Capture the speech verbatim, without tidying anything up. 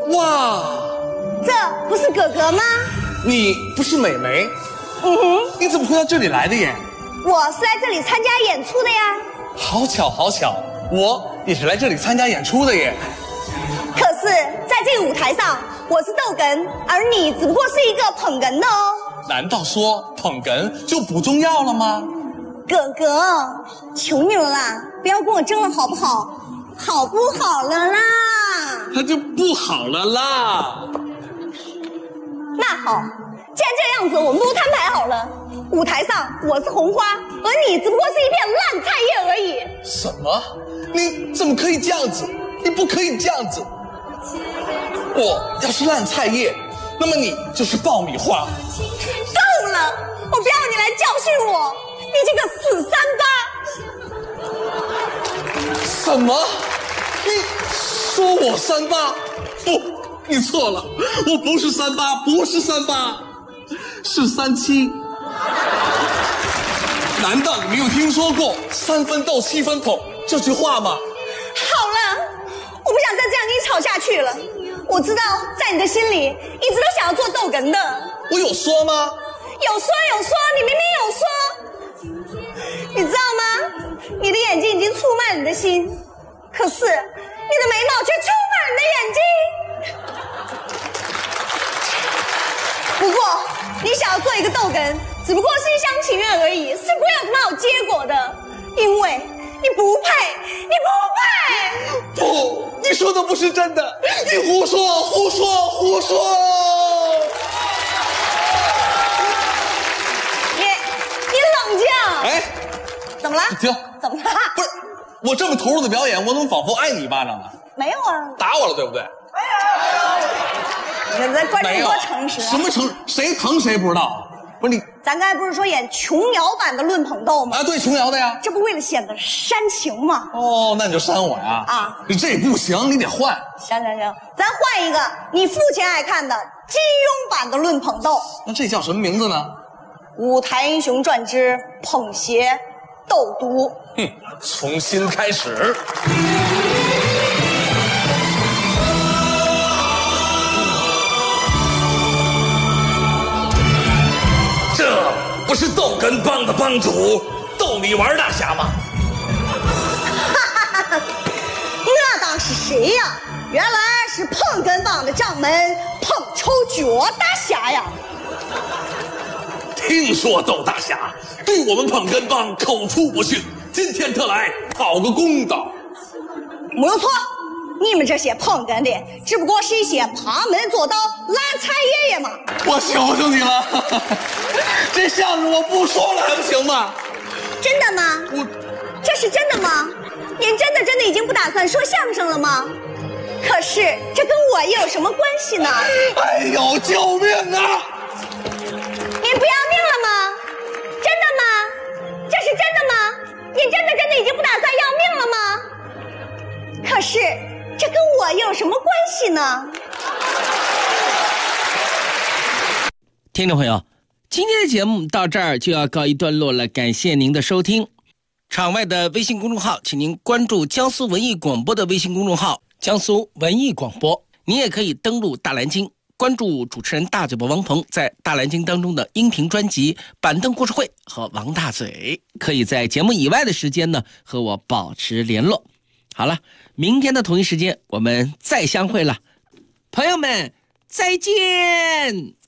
哇， 这不是哥哥吗？ 你不是美眉？ 嗯哼， 你怎么会到这里来的耶？ 我是来这里参加演出的呀。 好巧好巧，我也是来这里参加演出的耶。 可是在这个舞台上，我是逗哏，而你只不过是一个捧哏的哦。 难道说捧哏就不重要了吗？ 哥哥，求你了啦，不要跟我争了好不好？好不好了啦？ 他就不好了啦。 那好，既然这样子，我们都摊牌好了。舞台上我是红花，而你只不过是一片烂菜叶而已。 什么？你怎么可以这样子？你不可以这样子。我要是烂菜叶，那么你就是爆米花。 够了，我不要你来教训我，你这个死三八。 什么？你说我三八？不，你错了，我不是三八，不是三八，是三七。难道你没有听说过三分斗七分捧这句话吗？ 好了，我不想再这样跟你吵下去了。我知道在你的心里一直都想要做逗哏的。 我有说吗？ 有说有说，你明明有说。你知道吗？你的眼睛已经出卖了你的心，可是你的眉毛却出卖了你的眼睛。不过你想要做一个逗哏，只不过是一厢情愿而已，是不会有什么好结果的，因为你不配，你不配。 不，你说的不是真的，你胡说胡说胡说。 你你冷静。 哎， 怎么了？ 停！ 怎么了？ 不是，我这么投入的表演，我怎么仿佛挨你一巴掌呢？ 没有啊。 打我了，对不对？ 你看咱观众多诚实啊！ 什么诚？谁疼谁不知道？不是你， 咱刚才不是说演琼瑶版的论捧逗吗？ 啊，对，琼瑶的呀。 这不为了显得煽情吗？ 哦，那你就扇我呀！ 啊， 你这不行，你得换。 行行行，咱换一个你父亲爱看的金庸版的论捧逗。 那这叫什么名字呢？ 舞台英雄传之捧邪斗毒。 哼，重新开始。这不是逗哏帮的帮主逗你玩大侠吗？ 那当是谁呀？原来是捧哏帮的掌门捧臭脚大侠呀！ 听说窦大侠对我们捧哏帮口出不逊，今天特来讨个公道。 没有错，你们这些捧哏的只不过是一些旁门左道烂菜爷爷嘛。 我求求你了，这相声我不说了还不行吗？ 真的吗？ 我这是真的吗？您真的真的已经不打算说相声了吗？可是这跟我又有什么关系呢？ 哎呦，救命啊！ 您不要命了吗？真的吗？这是真的吗？您真的真的已经不打算要命了吗？可是这跟我又有什么关系呢？ 听众朋友，今天的节目到这儿就要告一段落了，感谢您的收听。场外的微信公众号，请您关注江苏文艺广播的微信公众号江苏文艺广播。你也可以登录大蓝鲸，关注主持人大嘴巴王鹏在大蓝鲸当中的音频专辑《板凳故事会》和王大嘴，可以在节目以外的时间呢和我保持联络。好了，明天的同一时间我们再相会了，朋友们再见。